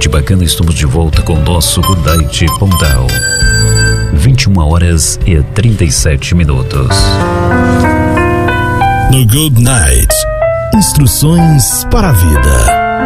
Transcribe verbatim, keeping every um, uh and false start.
tarde bacana, estamos de volta com o nosso Good Night Pontão. vinte e uma horas e trinta e sete minutos. No Good Night, instruções para a vida.